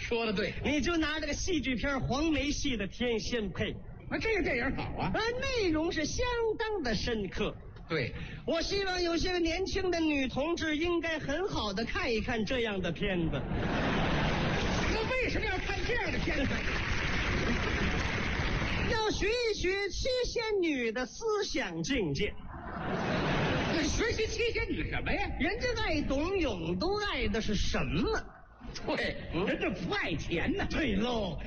说的对， 你就拿这个戏剧片黄梅戏的《天仙配》， 那这个电影好啊。 内容是相当的深刻。 对， 我希望有些个年轻的女同志应该很好的看一看这样的片子。 那为什么要看这样的片子？ 要学一学七仙女的思想境界。 学习七仙女什么呀？ 人家爱董永都爱的是什么？ 对，人家不爱钱呢。 对喽，